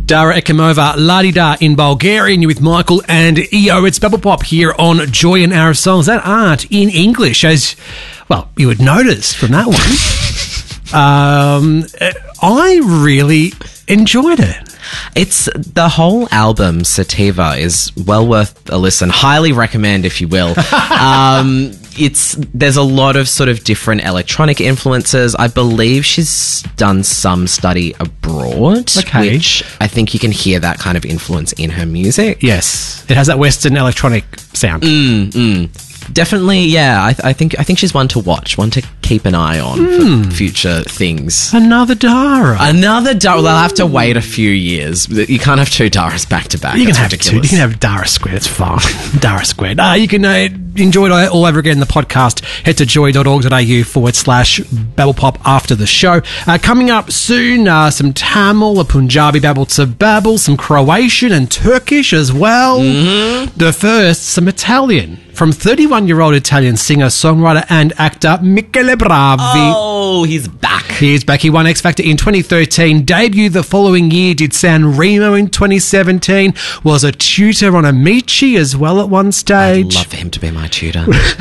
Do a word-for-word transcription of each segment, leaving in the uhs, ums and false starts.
Dara Ekimova, La-di-da in Bulgarian. You're with Michael and E O. It's Bubble Pop here on Joy and Hour of Songs that aren't in English, as, well, you would notice from that one. um, I really enjoyed it. It's the whole album, Sativa, is well worth a listen. Highly recommend, if you will. um, it's there's a lot of sort of different electronic influences. I believe she's done some study abroad, Okay. which I think you can hear that kind of influence in her music. Yes, it has that Western electronic sound. Mm, mm. Definitely, yeah. I, th- I think I think she's one to watch, one to keep an eye on Mm. for future things. Another Dara. Another Dara. Well, I'll have to wait a few years. You can't have two Daras back to back. You can That's have two. You ridiculous. can have Dara Squared. It's fine. Dara Squared. Uh, you can uh, enjoy it all, all over again in the podcast. Head to joy.org.au forward slash Babble Pop after the show. Uh, coming up soon, uh, some Tamil, a Punjabi Babble to Babble, some Croatian and Turkish as well. Mm-hmm. The first, some Italian from thirty-one-year-old Italian singer, songwriter and actor Michele Bravi. Oh, he's back. He is back. He won X Factor in twenty thirteen, debuted the following year, did San Remo in twenty seventeen, was a tutor on Amici as well at one I'd stage. love for him to be my tutor.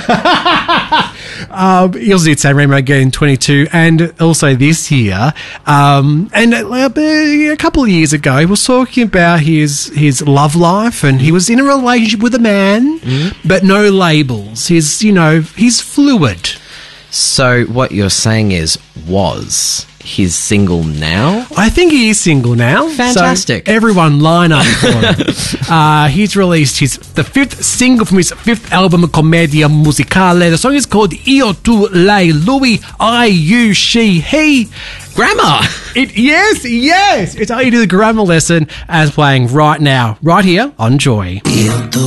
Um, he also did San Remo again in twenty-two and also this year. Um, and uh, a couple of years ago, he was talking about his, his love life, and he was in a relationship with a man, mm-hmm. but no labels. He's, you know, he's fluid. So what you're saying is, was he's single now? I think he is single now. Fantastic. So everyone line up for him. uh, he's released his the fifth single from his fifth album, Commedia Musicale. The song is called Io, Tu, Lei, Lui, I, You, She, He. Grammar! It, yes, yes. It's how you do the grammar lesson as playing right now, right here on Joy.